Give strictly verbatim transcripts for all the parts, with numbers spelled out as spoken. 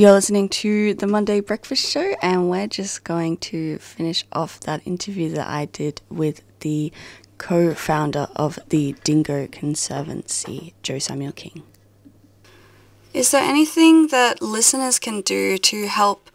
You're listening to the Monday Breakfast Show, and we're just going to finish off that interview that I did with the co-founder of the Dingo Conservancy, Joe Samuel King. Is there anything that listeners can do to help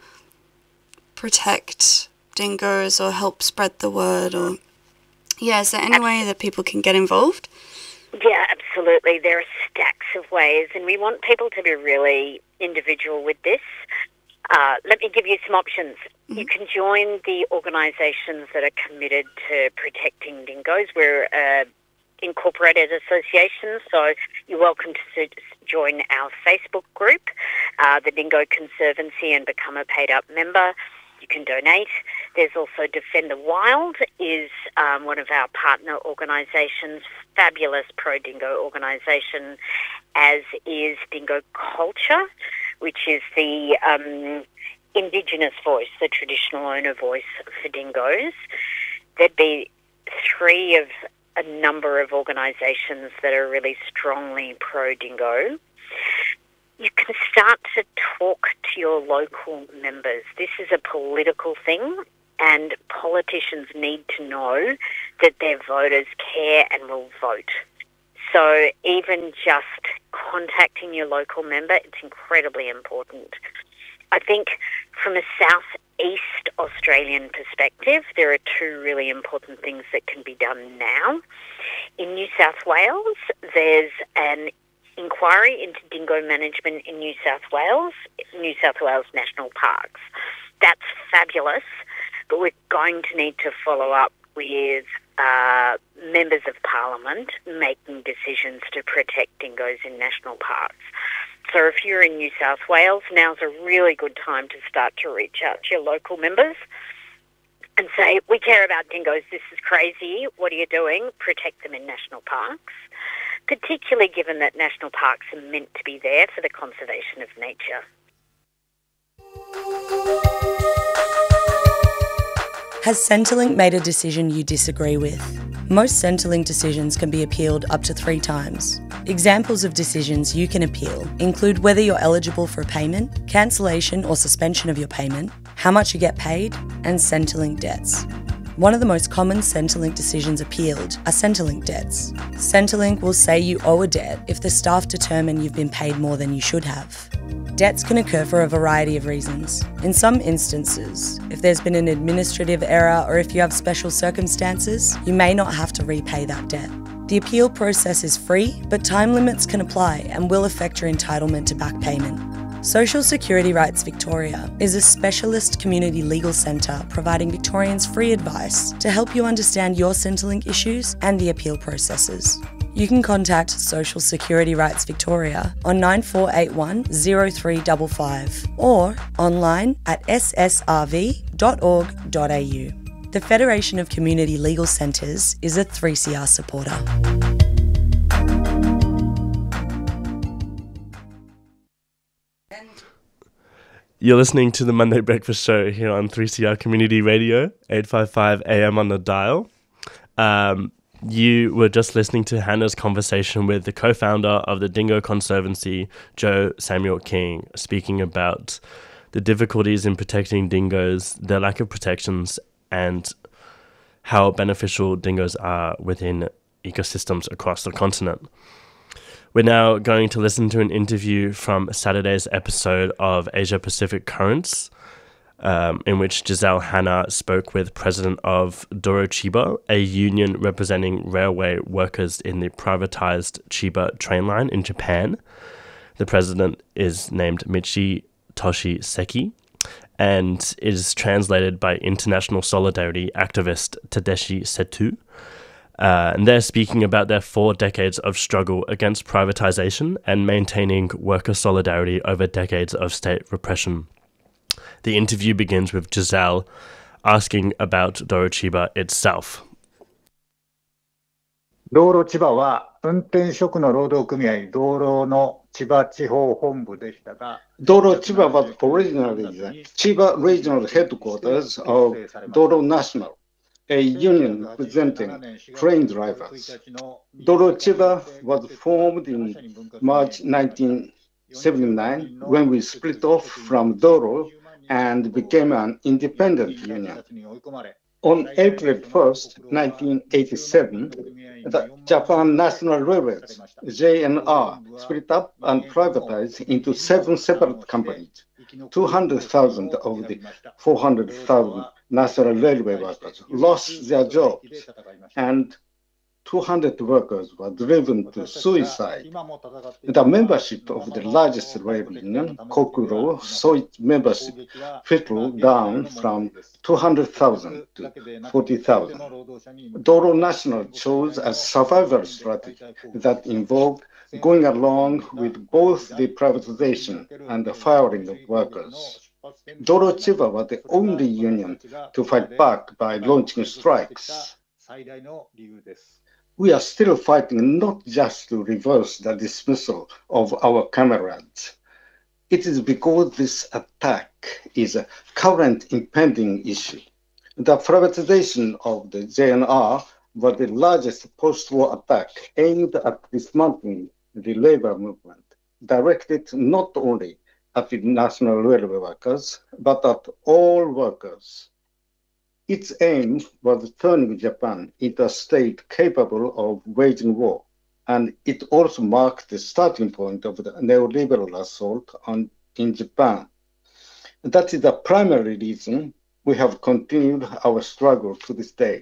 protect dingoes or help spread the word? Or yeah, is there any way that people can get involved? Yeah, absolutely. There are stacks of ways, and we want people to be really individual with this. Uh, let me give you some options. Mm-hmm. You can join the organisations that are committed to protecting dingoes. We're uh, incorporated association, so you're welcome to join our Facebook group, uh, the Dingo Conservancy, and become a paid-up member. You can donate. There's also Defend the Wild, is um, one of our partner organisations, fabulous pro-dingo organisation, as is Dingo Culture, which is the um, Indigenous voice, the traditional owner voice for dingoes. There'd be three of a number of organisations that are really strongly pro-dingo. You can start to talk to your local members. This is a political thing, and politicians need to know that their voters care and will vote. So even just contacting your local member, it's incredibly important. I think from a southeast Australian perspective, there are two really important things that can be done now. In New South Wales, there's an inquiry into dingo management in New South Wales, New South Wales National Parks. That's fabulous, but we're going to need to follow up with uh, members of Parliament making decisions to protect dingoes in national parks. So if you're in New South Wales, now's a really good time to start to reach out to your local members and say, we care about dingoes, this is crazy, what are you doing? Protect them in national parks, particularly given that national parks are meant to be there for the conservation of nature. Has Centrelink made a decision you disagree with? Most Centrelink decisions can be appealed up to three times. Examples of decisions you can appeal include whether you're eligible for a payment, cancellation or suspension of your payment, how much you get paid, and Centrelink debts. One of the most common Centrelink decisions appealed are Centrelink debts. Centrelink will say you owe a debt if the staff determine you've been paid more than you should have. Debts can occur for a variety of reasons. In some instances, if there's been an administrative error or if you have special circumstances, you may not have to repay that debt. The appeal process is free, but time limits can apply and will affect your entitlement to back payment. Social Security Rights Victoria is a specialist community legal centre providing Victorians free advice to help you understand your Centrelink issues and the appeal processes. You can contact Social Security Rights Victoria on nine four eight one, zero three five five or online at s s r v dot org dot a u. The Federation of Community Legal Centres is a three C R supporter. You're listening to the Monday Breakfast Show here on three C R Community Radio, eight fifty-five A M on the dial. Um, you were just listening to Hannah's conversation with the co-founder of the Dingo Conservancy, Joe Samuel King, speaking about the difficulties in protecting dingoes, their lack of protections, and how beneficial dingoes are within ecosystems across the continent. We're now going to listen to an interview from Saturday's episode of Asia Pacific Currents, um, in which Giselle Hanna spoke with President of Doro Chiba, a union representing railway workers in the privatized Chiba train line in Japan. The president is named Michi Toshi Seki, and is translated by international solidarity activist Tadeshi Setu. Uh, and they're speaking about their four decades of struggle against privatization and maintaining worker solidarity over decades of state repression. The interview begins with Giselle asking about Doro Chiba itself. 道路千葉は運転職の労働組合道路の千葉地方本部でしたが、 Doro Chiba was originally the Chiba Regional Headquarters of Doro National, a union representing train drivers. Doro Chiba was formed in March nineteen seventy-nine when we split off from Doro and became an independent union. On April first, nineteen eighty-seven, the Japan National Railways, J N R, split up and privatized into seven separate companies. two hundred thousand of the four hundred thousand national railway workers lost their jobs, and two hundred workers were driven to suicide. The membership of the largest rail union, Kokuro, saw its membership whittle down from two hundred thousand to forty thousand. Doro National chose a survival strategy that involved going along with both the privatization and the firing of workers. Doro Chiba was the only union to fight back by launching strikes. We are still fighting not just to reverse the dismissal of our comrades. It is because this attack is a current impending issue. The privatization of the J N R was the largest post-war attack aimed at dismantling the labor movement, directed not only at the national railway workers, but at all workers. Its aim was turning Japan into a state capable of waging war, and it also marked the starting point of the neoliberal assault on, in Japan. That is the primary reason we have continued our struggle to this day.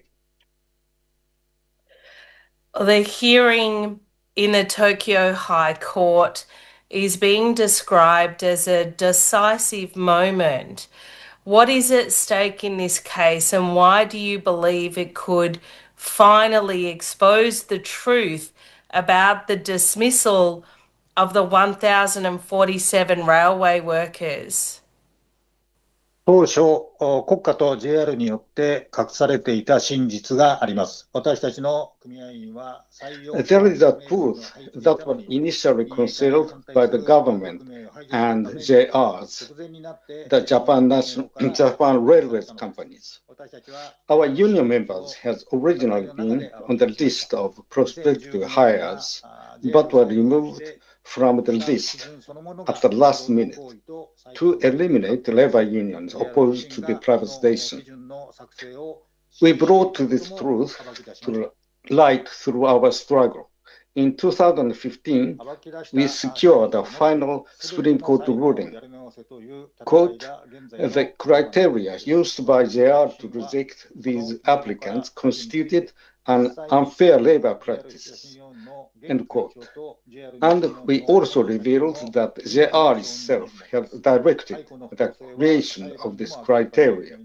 The hearing in the Tokyo High Court is being described as a decisive moment. What is at stake in this case, and why do you believe it could finally expose the truth about the dismissal of the one thousand forty-seven railway workers? 当初、国家と ジェイアール によって隠されていた真実があります。私たちの組合員は採用 There is a truth that was initially concealed by the government and J Rs, the Japan National Japan Railways companies. Our union members has originally been on the list of prospective hires, but were removed from the list at the last minute to eliminate labor unions opposed to the privatization. We brought this truth to light through our struggle. In two thousand fifteen, we secured a final Supreme Court ruling. Quote, the criteria used by J R to reject these applicants constituted an unfair labor practice. End quote. And we also revealed that J R itself had directed the creation of this criteria.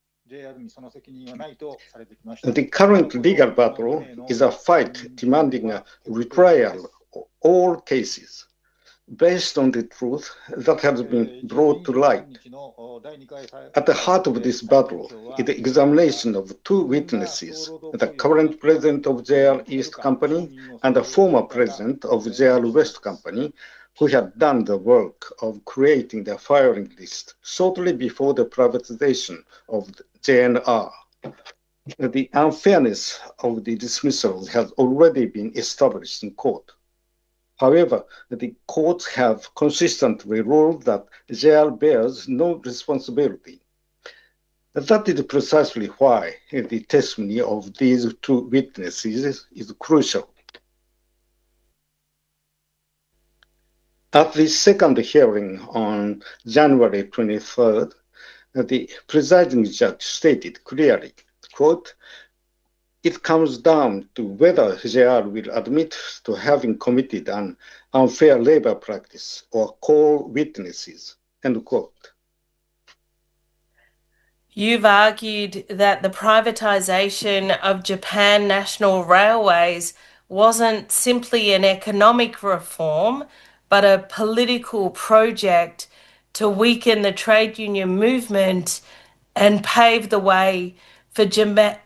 The current legal battle is a fight demanding a retrial of all cases based on the truth that has been brought to light. At the heart of this battle is the examination of two witnesses, the current president of J R East Company and the former president of J R West Company, who had done the work of creating the firing list shortly before the privatization of the J N R. The unfairness of the dismissal has already been established in court. However, the courts have consistently ruled that J R bears no responsibility. That is precisely why the testimony of these two witnesses is crucial. At the second hearing on January twenty-third, the presiding judge stated clearly, quote, it comes down to whether J R will admit to having committed an unfair labor practice or call witnesses, end quote. You've argued that the privatization of Japan National Railways wasn't simply an economic reform, but a political project to weaken the trade union movement and pave the way for Japan.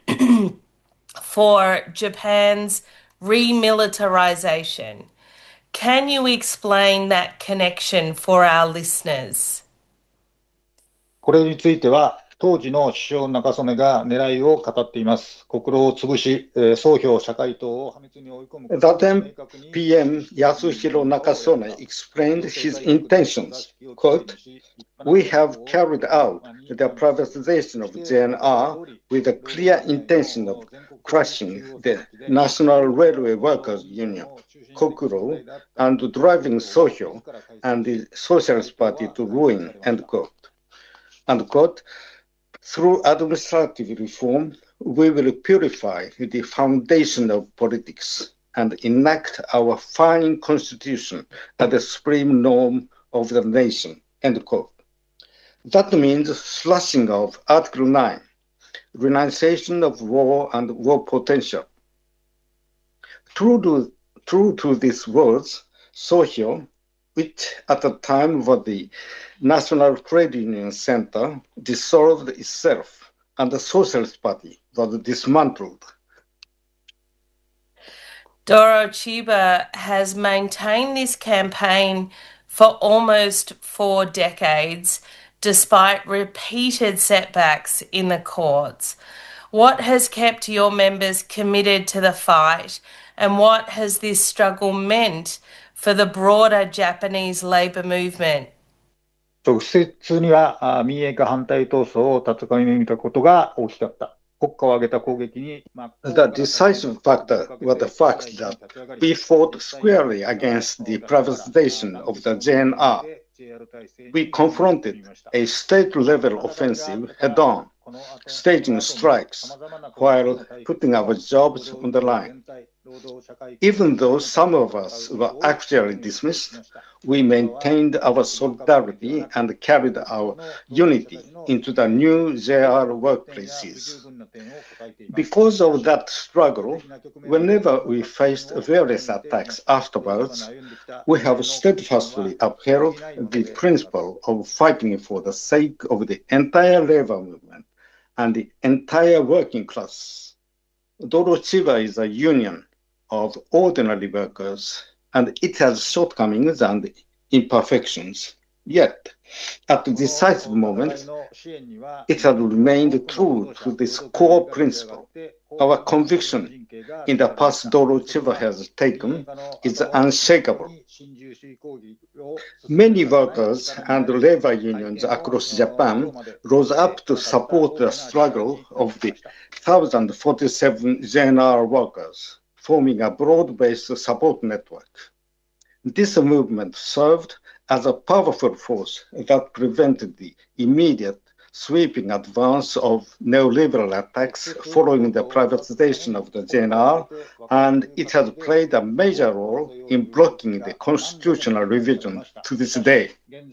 for Japan's remilitarization. Can you explain that connection for our listeners? これについては当時の首相中曽根が狙いを語っています。国労を潰し、えー、総評社会党を破滅に追い込む。 That time, P M Yasuhiro Nakasone explained his intentions. Quote, "We have carried out the privatization of J N R with a clear intention of crushing the National Railway Workers Union, Kokuro, and driving Sohyo and the Socialist Party to ruin." End quote. End quote. Through administrative reform, we will purify the foundation of politics and enact our fine constitution as the supreme norm of the nation. End quote. That means slashing of Article nine, renunciation of war and war potential. True to, true to these words, Sohyo, which at the time was the National Trade Union Center, dissolved itself, and the Socialist Party was dismantled. Doro Chiba has maintained this campaign for almost four decades, despite repeated setbacks in the courts. What has kept your members committed to the fight, and what has this struggle meant for the broader Japanese labour movement? 直接には民営化反対闘争を戦い抜いたことが大きかった。国家を挙げた攻撃に The decisive factor was the fact that we fought squarely against the privatization of the J N R. We confronted a state-level offensive head-on, staging strikes while putting our jobs on the line. Even though some of us were actually dismissed, we maintained our solidarity and carried our unity into the new J R workplaces. Because of that struggle, whenever we faced various attacks afterwards, we have steadfastly upheld the principle of fighting for the sake of the entire labor movement and the entire working class. Doro Chiba is a union of ordinary workers, and it has shortcomings and imperfections. Yet, at the decisive moment, it has remained true to this core principle. Our conviction in the path Doro Chiba has taken is unshakable. Many workers and labor unions across Japan rose up to support the struggle of the one thousand forty-seven J N R workers, forming a broad-based support network. This movement served as a powerful force that prevented the immediate sweeping advance of neoliberal attacks following the privatization of the J N R, and it has played a major role in blocking the constitutional revision to this day.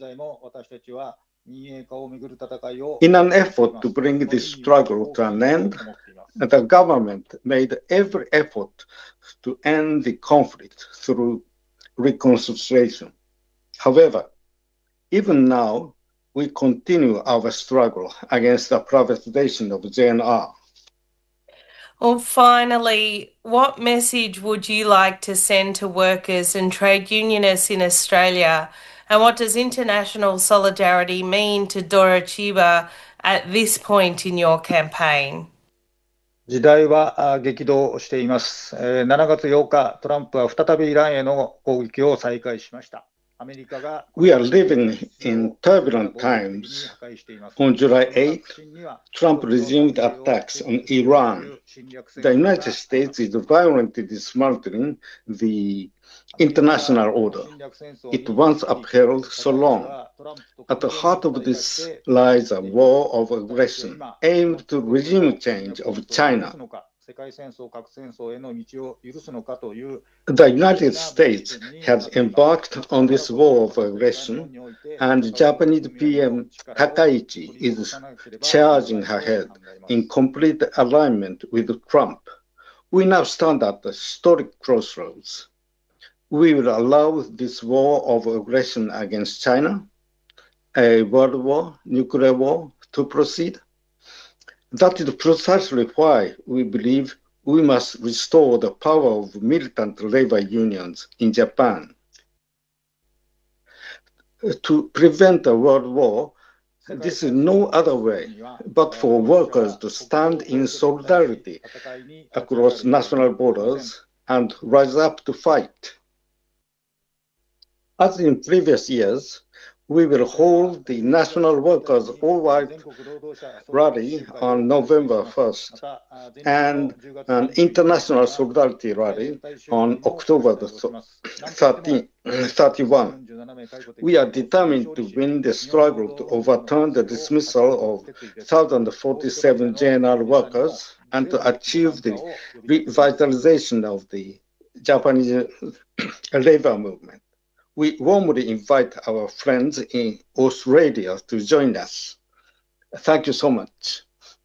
In an effort to bring this struggle to an end, the government made every effort to end the conflict through reconciliation. However, even now, we continue our struggle against the privatization of J N R. Well, finally, what message would you like to send to workers and trade unionists in Australia? And what does international solidarity mean to Doro Chiba at this point in your campaign? 時代は激動しています。しちがつようか、トランプは再びイランへの攻撃を再開しました。 We are living in turbulent times. On July eighth, Trump resumed attacks on Iran. The United States is violently dismantling the international order it once upheld so long. At the heart of this lies a war of aggression aimed to regime change of China. The United States has embarked on this war of aggression, and Japanese P M Takaichi is charging ahead in complete alignment with Trump. We now stand at a historic crossroads. We will allow this war of aggression against China, a world war, nuclear war, to proceed. That is precisely why we believe we must restore the power of militant labor unions in Japan. To prevent a world war, This is no other way but for workers to stand in solidarity across national borders and rise up to fight. As in previous years, we will hold the National Workers' All-White Rally on November first and an International Solidarity Rally on October thirty-first. We are determined to win the struggle to overturn the dismissal of one thousand forty-seven J N R workers and to achieve the revitalization of the Japanese labor movement. We warmly invite our friends in Australia to join us. Thank you so much.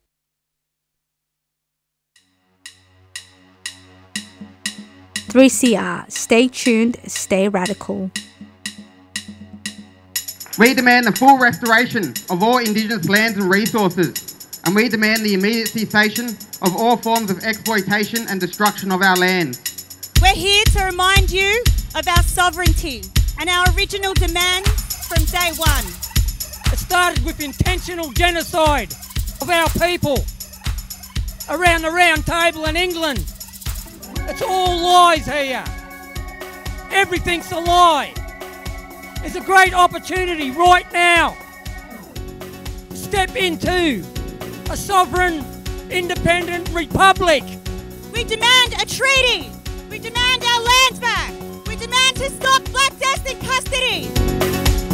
three C R, stay tuned, stay radical. We demand the full restoration of all Indigenous lands and resources, and we demand the immediate cessation of all forms of exploitation and destruction of our land. We're here to remind you of our sovereignty and our original demands from day one. It started with intentional genocide of our people around the round table in England. It's all lies here. Everything's a lie. It's a great opportunity right now. Step into a sovereign, independent republic. We demand a treaty. We demand our lands back. We demand to stop Black Death in custody.